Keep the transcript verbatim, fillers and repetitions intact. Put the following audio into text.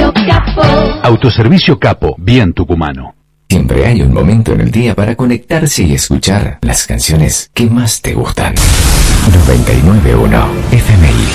Autoservicio Capo. Autoservicio Capo, bien tucumano. Siempre hay un momento en el día para conectarse y escuchar las canciones que más te gustan. noventa y nueve punto uno F M I